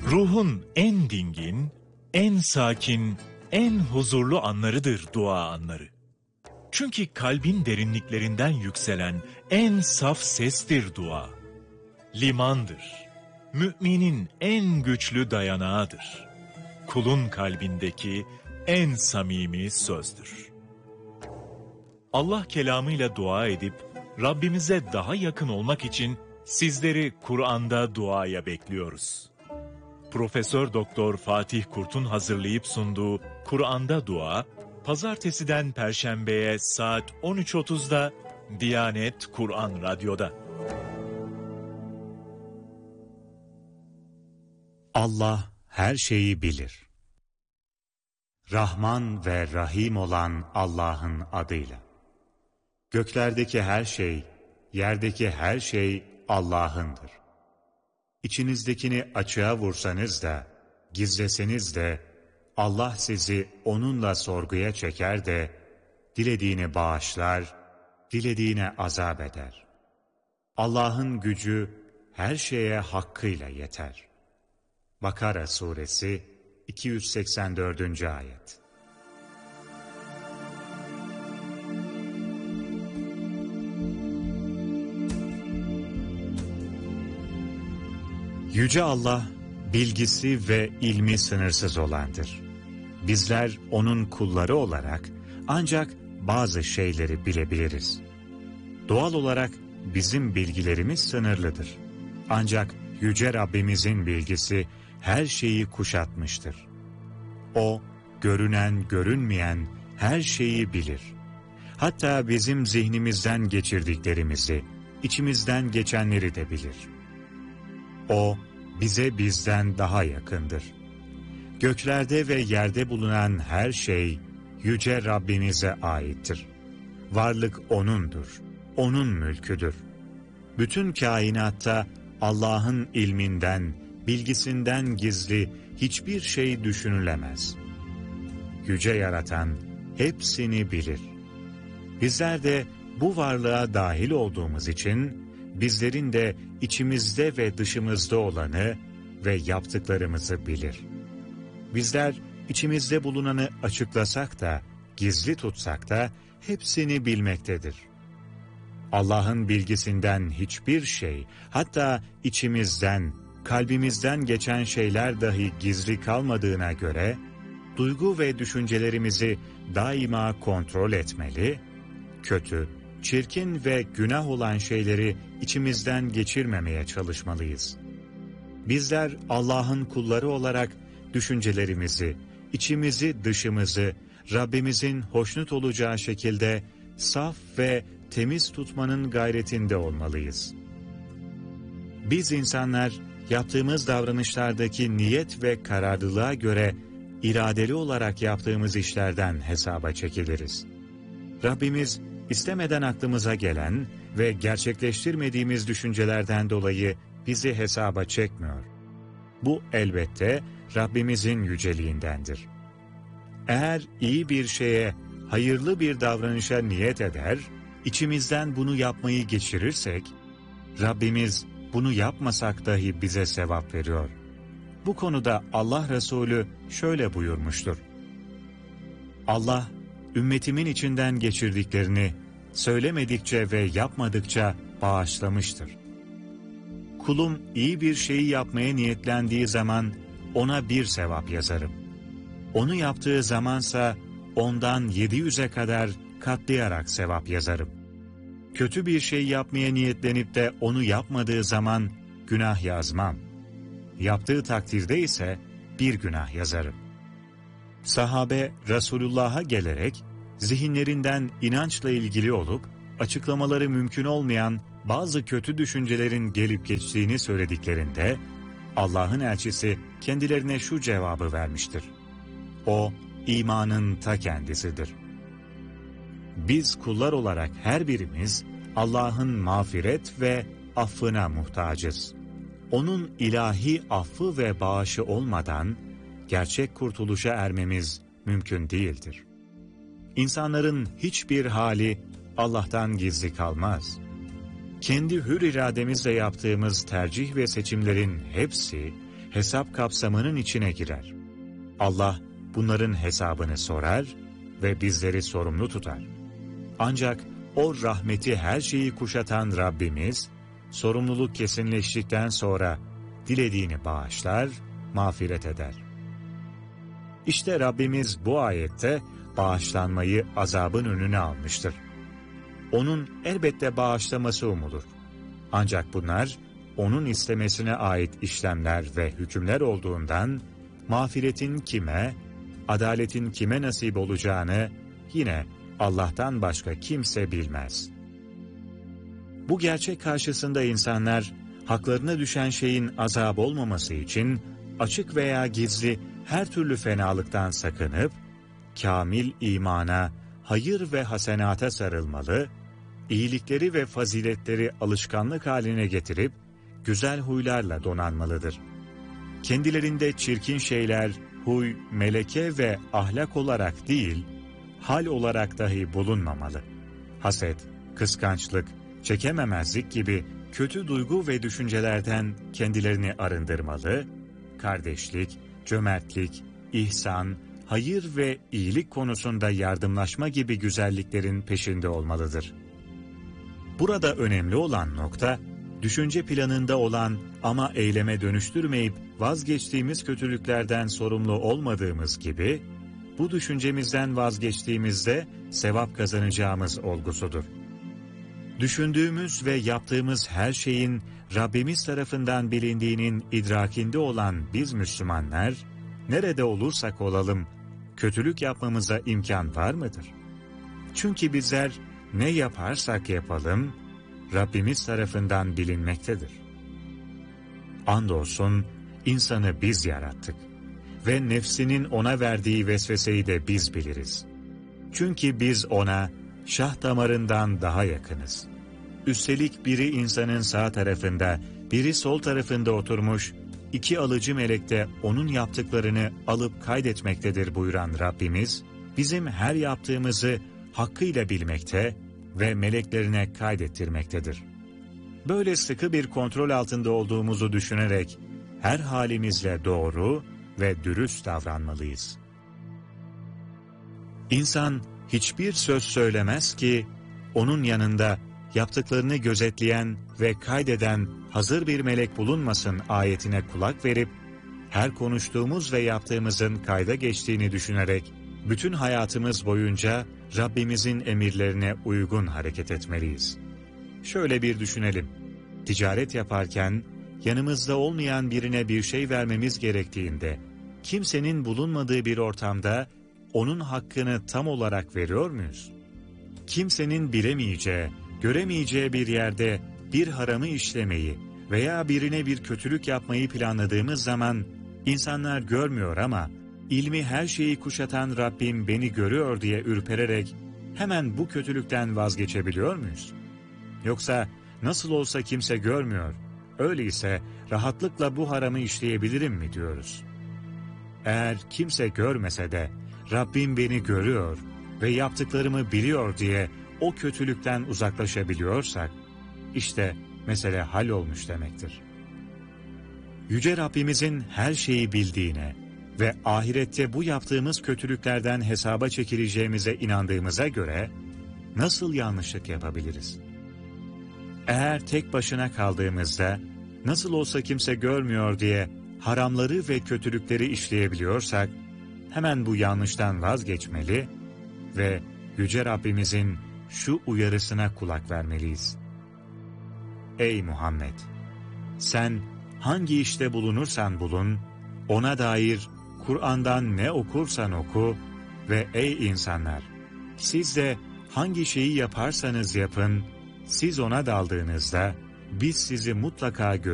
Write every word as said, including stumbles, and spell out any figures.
Ruhun en dingin, en sakin, en huzurlu anlarıdır dua anları. Çünkü kalbin derinliklerinden yükselen en saf sestir dua. Limandır. Müminin en güçlü dayanağıdır. Kulun kalbindeki en samimi sözdür. Allah kelamıyla dua edip Rabbimize daha yakın olmak için sizleri Kur'an'da duaya bekliyoruz. Profesör Doktor Fatih Kurt'un hazırlayıp sunduğu Kur'an'da Dua, Pazartesiden Perşembe'ye saat on üç otuzda Diyanet Kur'an Radyo'da. Allah her şeyi bilir. Rahman ve Rahim olan Allah'ın adıyla. Göklerdeki her şey, yerdeki her şey Allah'ındır. İçinizdekini açığa vursanız da, gizleseniz de, Allah sizi onunla sorguya çeker de, dilediğini bağışlar, dilediğine azap eder. Allah'ın gücü her şeye hakkıyla yeter. Bakara Suresi iki yüz seksen dördüncü ayet. Yüce Allah, bilgisi ve ilmi sınırsız olandır. Bizler O'nun kulları olarak ancak bazı şeyleri bilebiliriz. Doğal olarak bizim bilgilerimiz sınırlıdır. Ancak Yüce Rabbimizin bilgisi her şeyi kuşatmıştır. O, görünen görünmeyen her şeyi bilir. Hatta bizim zihnimizden geçirdiklerimizi, içimizden geçenleri de bilir. O, bize bizden daha yakındır. Göklerde ve yerde bulunan her şey, Yüce Rabbimize aittir. Varlık O'nundur, O'nun mülküdür. Bütün kainatta Allah'ın ilminden, bilgisinden gizli hiçbir şey düşünülemez. Yüce Yaratan hepsini bilir. Bizler de bu varlığa dahil olduğumuz için, bizlerin de içimizde ve dışımızda olanı ve yaptıklarımızı bilir. Bizler içimizde bulunanı açıklasak da, gizli tutsak da hepsini bilmektedir. Allah'ın bilgisinden hiçbir şey, hatta içimizden, kalbimizden geçen şeyler dahi gizli kalmadığına göre, duygu ve düşüncelerimizi daima kontrol etmeli, kötü, çirkin ve günah olan şeyleri içimizden geçirmemeye çalışmalıyız. Bizler Allah'ın kulları olarak düşüncelerimizi, içimizi, dışımızı Rabbimizin hoşnut olacağı şekilde saf ve temiz tutmanın gayretinde olmalıyız. Biz insanlar yaptığımız davranışlardaki niyet ve kararlılığa göre iradeli olarak yaptığımız işlerden hesaba çekiliriz. Rabbimiz istemeden aklımıza gelen ve gerçekleştirmediğimiz düşüncelerden dolayı bizi hesaba çekmiyor. Bu elbette Rabbimizin yüceliğindendir. Eğer iyi bir şeye, hayırlı bir davranışa niyet eder, içimizden bunu yapmayı geçirirsek, Rabbimiz bunu yapmasak dahi bize sevap veriyor. Bu konuda Allah Resulü şöyle buyurmuştur. Allah, ümmetimin içinden geçirdiklerini söylemedikçe ve yapmadıkça bağışlamıştır. Kulum iyi bir şeyi yapmaya niyetlendiği zaman ona bir sevap yazarım. Onu yaptığı zamansa ondan yedi yüze kadar katlayarak sevap yazarım. Kötü bir şey yapmaya niyetlenip de onu yapmadığı zaman günah yazmam. Yaptığı takdirde ise bir günah yazarım. Sahabe Resulullah'a gelerek zihinlerinden inançla ilgili olup açıklamaları mümkün olmayan bazı kötü düşüncelerin gelip geçtiğini söylediklerinde Allah'ın elçisi kendilerine şu cevabı vermiştir. O imanın ta kendisidir. Biz kullar olarak her birimiz Allah'ın mağfiret ve affına muhtacız. O'nun ilahi affı ve bağışı olmadan gerçek kurtuluşa ermemiz mümkün değildir. İnsanların hiçbir hali Allah'tan gizli kalmaz. Kendi hür irademizle yaptığımız tercih ve seçimlerin hepsi hesap kapsamının içine girer. Allah bunların hesabını sorar ve bizleri sorumlu tutar. Ancak o rahmeti her şeyi kuşatan Rabbimiz, sorumluluk kesinleştikten sonra dilediğini bağışlar, mağfiret eder. İşte Rabbimiz bu ayette bağışlanmayı azabın önüne almıştır. Onun elbette bağışlaması umulur. Ancak bunlar, onun istemesine ait işlemler ve hükümler olduğundan, mağfiretin kime, adaletin kime nasip olacağını yine Allah'tan başka kimse bilmez. Bu gerçek karşısında insanlar, haklarına düşen şeyin azap olmaması için, açık veya gizli her türlü fenalıktan sakınıp, kamil imana, hayır ve hasenata sarılmalı, iyilikleri ve faziletleri alışkanlık haline getirip, güzel huylarla donanmalıdır. Kendilerinde çirkin şeyler, huy, meleke ve ahlak olarak değil, hal olarak dahi bulunmamalı. Haset, kıskançlık, çekememezlik gibi kötü duygu ve düşüncelerden kendilerini arındırmalı, kardeşlik, cömertlik, ihsan, hayır ve iyilik konusunda yardımlaşma gibi güzelliklerin peşinde olmalıdır. Burada önemli olan nokta, düşünce planında olan ama eyleme dönüştürmeyip vazgeçtiğimiz kötülüklerden sorumlu olmadığımız gibi, bu düşüncemizden vazgeçtiğimizde sevap kazanacağımız olgusudur. Düşündüğümüz ve yaptığımız her şeyin Rabbimiz tarafından bilindiğinin idrakinde olan biz Müslümanlar, nerede olursak olalım, kötülük yapmamıza imkan var mıdır? Çünkü bizler ne yaparsak yapalım, Rabbimiz tarafından bilinmektedir. Andolsun insanı biz yarattık ve nefsinin ona verdiği vesveseyi de biz biliriz. Çünkü biz ona şah damarından daha yakınız. Üstelik biri insanın sağ tarafında, biri sol tarafında oturmuş, iki alıcı melek de onun yaptıklarını alıp kaydetmektedir buyuran Rabbimiz, bizim her yaptığımızı hakkıyla bilmekte ve meleklerine kaydettirmektedir. Böyle sıkı bir kontrol altında olduğumuzu düşünerek, her halimizle doğru ve dürüst davranmalıyız. İnsan hiçbir söz söylemez ki, onun yanında yaptıklarını gözetleyen ve kaydeden hazır bir melek bulunmasın ayetine kulak verip, her konuştuğumuz ve yaptığımızın kayda geçtiğini düşünerek, bütün hayatımız boyunca Rabbimizin emirlerine uygun hareket etmeliyiz. Şöyle bir düşünelim, ticaret yaparken, yanımızda olmayan birine bir şey vermemiz gerektiğinde, kimsenin bulunmadığı bir ortamda, onun hakkını tam olarak veriyor muyuz? Kimsenin bilemeyeceği, göremeyeceği bir yerde bir haramı işlemeyi veya birine bir kötülük yapmayı planladığımız zaman, insanlar görmüyor ama, ilmi her şeyi kuşatan Rabbim beni görüyor diye ürpererek, hemen bu kötülükten vazgeçebiliyor muyuz? Yoksa, nasıl olsa kimse görmüyor, öyleyse rahatlıkla bu haramı işleyebilirim mi diyoruz? Eğer kimse görmese de, Rabbim beni görüyor ve yaptıklarımı biliyor diye o kötülükten uzaklaşabiliyorsak, işte mesele hallolmuş demektir. Yüce Rabbimizin her şeyi bildiğine ve ahirette bu yaptığımız kötülüklerden hesaba çekileceğimize inandığımıza göre, nasıl yanlışlık yapabiliriz? Eğer tek başına kaldığımızda, nasıl olsa kimse görmüyor diye haramları ve kötülükleri işleyebiliyorsak, hemen bu yanlıştan vazgeçmeli ve Yüce Rabbimizin şu uyarısına kulak vermeliyiz. Ey Muhammed! Sen hangi işte bulunursan bulun, ona dair Kur'an'dan ne okursan oku ve ey insanlar! Siz de hangi şeyi yaparsanız yapın, siz ona daldığınızda biz sizi mutlaka görürüz.